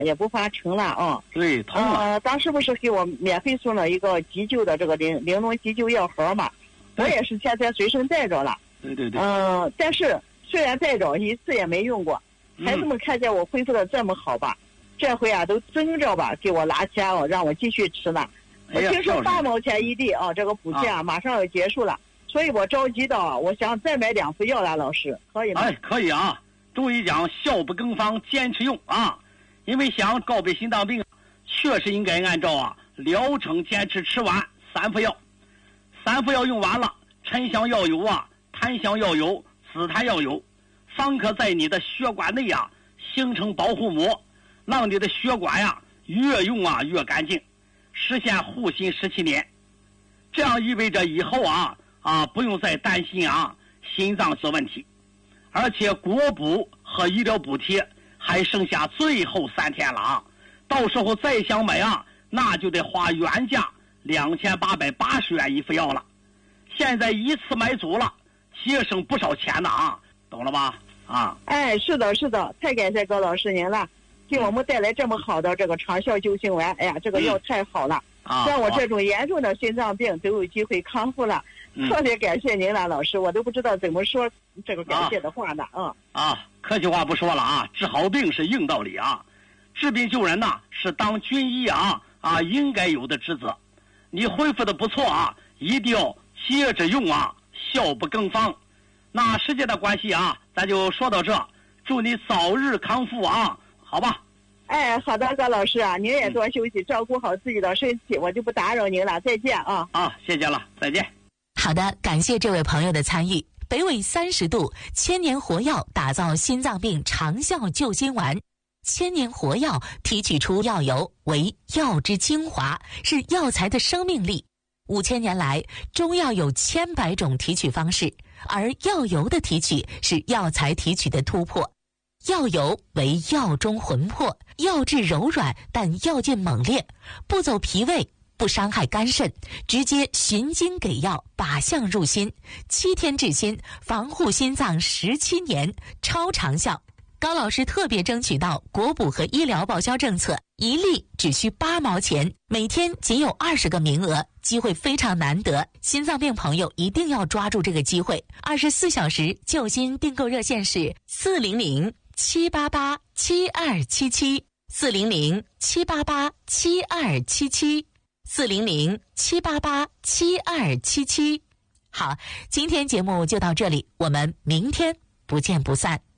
也不发沉了啊。 对，疼了。 当时不是给我免费送了一个急救的这个玲珑急救药盒嘛？我也是现在随身带着了。 对对对。 但是虽然带着一次也没用过，孩子们看见我恢复的这么好吧，这回啊都争着吧给我拿钱哦，让我继续吃呢。我听说8毛钱一粒啊，这个补贴马上要结束了，所以我着急的，我想再买2副药了，老师可以吗？ 哎，可以啊。中医讲效不更方，坚持用啊。因为想告别心脏病，确实应该按照疗程坚持吃完3副药。3副药用完了，沉香药油檀香药油、紫檀药油，方可在你的血管内形成保护膜，让你的血管越用越干净，实现护心17年。这样意味着以后不用再担心心脏的问题。而且国补和医疗补贴还剩下最后3天了到时候再想买那就得花原价2880元一副药了。现在一次买足了，节省不少钱呢懂了吧？ 哎，是的，是的，太感谢高老师您了，给我们带来这么好的这个长效救心丸。哎呀，这个药太好了，像我这种严重的心脏病都有机会康复了。特别感谢您了，老师，我都不知道怎么说这个感谢的话呢。 客气话不说了治好病是硬道理治病救人是当军医应该有的职责。你恢复的不错一定要接着用效不更方。那时间的关系咱就说到这，祝你早日康复好吧？ 哎，好的，高老师您也多休息，照顾好自己的身体，我就不打扰您了，再见谢谢了，再见。 好的，感谢这位朋友的参与。北纬30度千年活药打造心脏病长效救心丸，千年活药提取出药油为药之精华，是药材的生命力。5000年来，中药有千百种提取方式，而药油的提取是药材提取的突破。药油为药中魂魄，药质柔软，但药劲猛烈，不走脾胃，不伤害肝肾，直接循经给药，靶向入心，7天治心，防护心脏17年，超长效。高老师特别争取到国补和医疗报销政策，一粒只需8毛钱，每天仅有20个名额，机会非常难得，心脏病朋友一定要抓住这个机会。24小时救心订购热线是400-788-7277，400-788-7277，400-788-7277。好，今天节目就到这里，我们明天不见不散。